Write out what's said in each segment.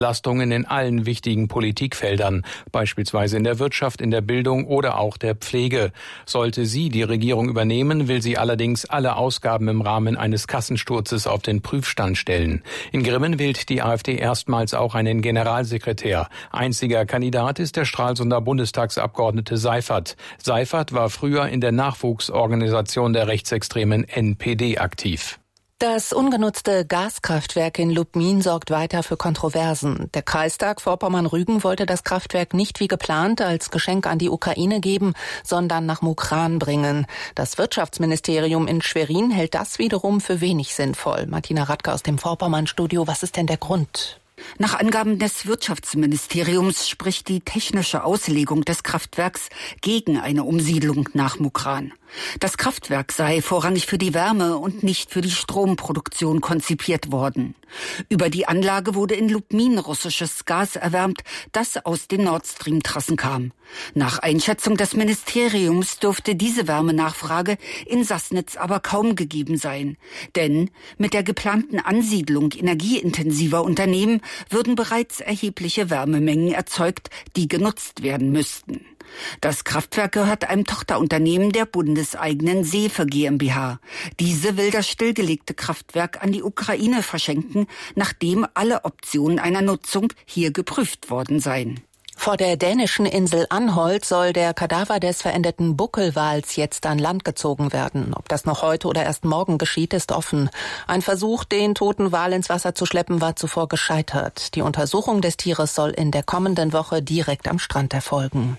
Belastungen in allen wichtigen Politikfeldern, beispielsweise in der Wirtschaft, in der Bildung oder auch der Pflege. Sollte sie die Regierung übernehmen, will sie allerdings alle Ausgaben im Rahmen eines Kassensturzes auf den Prüfstand stellen. In Grimmen wählt die AfD erstmals auch einen Generalsekretär. Einziger Kandidat ist der Stralsunder Bundestagsabgeordnete Seifert. Seifert war früher in der Nachwuchsorganisation der rechtsextremen NPD aktiv. Das ungenutzte Gaskraftwerk in Lubmin sorgt weiter für Kontroversen. Der Kreistag Vorpommern-Rügen wollte das Kraftwerk nicht wie geplant als Geschenk an die Ukraine geben, sondern nach Mukran bringen. Das Wirtschaftsministerium in Schwerin hält das wiederum für wenig sinnvoll. Martina Radke aus dem Vorpommern-Studio, was ist denn der Grund? Nach Angaben des Wirtschaftsministeriums spricht die technische Auslegung des Kraftwerks gegen eine Umsiedlung nach Mukran. Das Kraftwerk sei vorrangig für die Wärme und nicht für die Stromproduktion konzipiert worden. Über die Anlage wurde in Lubmin russisches Gas erwärmt, das aus den Nord Stream-Trassen kam. Nach Einschätzung des Ministeriums dürfte diese Wärmenachfrage in Sassnitz aber kaum gegeben sein. Denn mit der geplanten Ansiedlung energieintensiver Unternehmen würden bereits erhebliche Wärmemengen erzeugt, die genutzt werden müssten. Das Kraftwerk gehört einem Tochterunternehmen der bundeseigenen Sefe GmbH. Diese will das stillgelegte Kraftwerk an die Ukraine verschenken, nachdem alle Optionen einer Nutzung hier geprüft worden seien. Vor der dänischen Insel Anholt soll der Kadaver des verendeten Buckelwals jetzt an Land gezogen werden. Ob das noch heute oder erst morgen geschieht, ist offen. Ein Versuch, den toten Wal ins Wasser zu schleppen, war zuvor gescheitert. Die Untersuchung des Tieres soll in der kommenden Woche direkt am Strand erfolgen.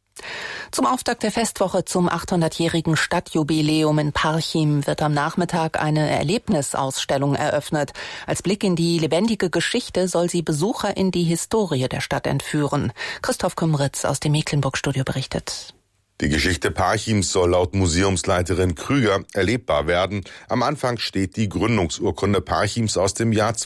Zum Auftakt der Festwoche zum 800-jährigen Stadtjubiläum in Parchim wird am Nachmittag eine Erlebnisausstellung eröffnet. Als Blick in die lebendige Geschichte soll sie Besucher in die Historie der Stadt entführen. Christoph Kümritz aus dem Mecklenburg-Studio berichtet. Die Geschichte Parchims soll laut Museumsleiterin Krüger erlebbar werden. Am Anfang steht die Gründungsurkunde Parchims aus dem Jahr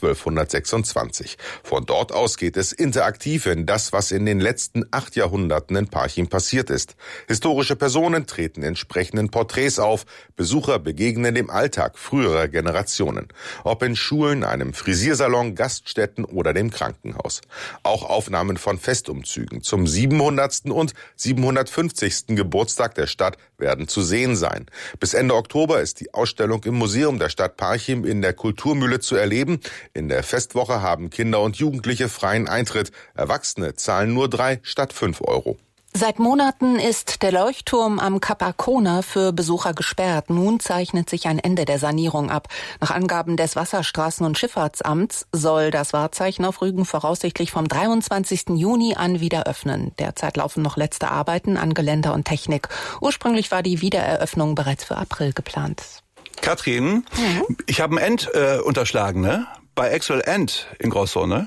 1226. Von dort aus geht es interaktiv in das, was in den letzten 8 Jahrhunderten in Parchim passiert ist. Historische Personen treten in entsprechenden Porträts auf. Besucher begegnen dem Alltag früherer Generationen. Ob in Schulen, einem Frisiersalon, Gaststätten oder dem Krankenhaus. Auch Aufnahmen von Festumzügen zum 700. und 750. Geburtstag der Stadt werden zu sehen sein. Bis Ende Oktober ist die Ausstellung im Museum der Stadt Parchim in der Kulturmühle zu erleben. In der Festwoche haben Kinder und Jugendliche freien Eintritt. Erwachsene zahlen nur 3 statt 5 Euro. Seit Monaten ist der Leuchtturm am Kap Arkona für Besucher gesperrt. Nun zeichnet sich ein Ende der Sanierung ab. Nach Angaben des Wasserstraßen- und Schifffahrtsamts soll das Wahrzeichen auf Rügen voraussichtlich vom 23. Juni an wieder öffnen. Derzeit laufen noch letzte Arbeiten an Geländer und Technik. Ursprünglich war die Wiedereröffnung bereits für April geplant. Katrin, ich habe ein End unterschlagen, ne? Bei Axel End in Grosso, ne?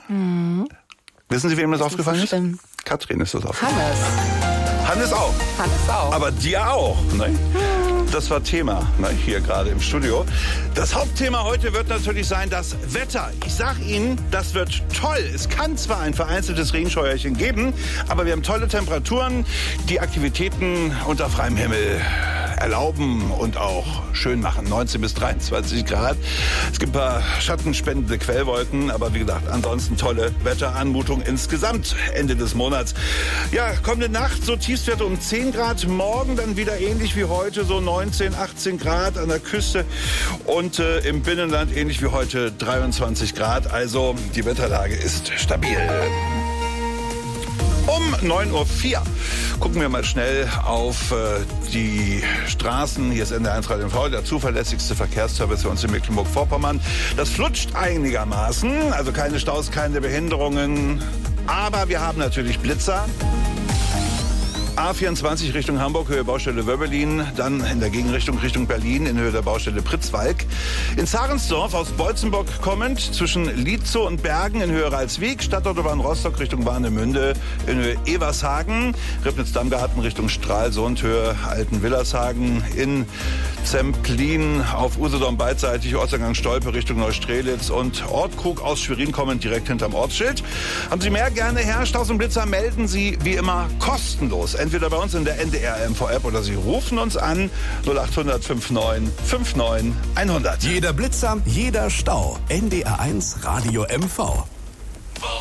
Wissen Sie, wem das aufgefallen ist? Katrin ist das aufgefallen. Hannes auch. Hannes auch. Aber dir auch. Ne? Das war Thema, ne, hier gerade im Studio. Das Hauptthema heute wird natürlich sein das Wetter. Ich sag Ihnen, das wird toll. Es kann zwar ein vereinzeltes Regenscheuerchen geben, aber wir haben tolle Temperaturen, die Aktivitäten unter freiem Himmel erlauben und auch schön machen. 19 bis 23 Grad. Es gibt ein paar schattenspendende Quellwolken, aber wie gesagt, ansonsten tolle Wetteranmutung insgesamt Ende des Monats. Ja, kommende Nacht so Tiefstwerte um 10 Grad, morgen dann wieder ähnlich wie heute, so 19, 18 Grad an der Küste und im Binnenland ähnlich wie heute 23 Grad. Also die Wetterlage ist stabil. Um 9.04 Uhr gucken wir mal schnell auf die Straßen. Hier ist NDR 1 Radio MV, der zuverlässigste Verkehrsservice für uns in Mecklenburg-Vorpommern. Das flutscht einigermaßen, also keine Staus, keine Behinderungen. Aber wir haben natürlich Blitzer. A24 Richtung Hamburg, Höhe Baustelle Wöbbelin, dann in der Gegenrichtung Richtung Berlin in Höhe der Baustelle Pritzwalk. In Zarensdorf aus Bolzenbock kommend zwischen Lietzow und Bergen in Höhe Ralswiek, Stadtautobahn Rostock Richtung Warnemünde in Höhe Evershagen, Ribnitz-Dammgarten Richtung Stralsund, Höhe Altenwillershagen, in Zemplin auf Usedom beidseitig, Ortseingang Stolpe Richtung Neustrelitz und Ortkrug aus Schwerin kommend direkt hinterm Ortsschild. Haben Sie mehr, gerne her. Staus und Blitzer melden Sie wie immer kostenlos. Entweder bei uns in der NDR MV-App oder Sie rufen uns an 0800 59 59 100. Jeder Blitzer, jeder Stau. NDR 1 Radio MV.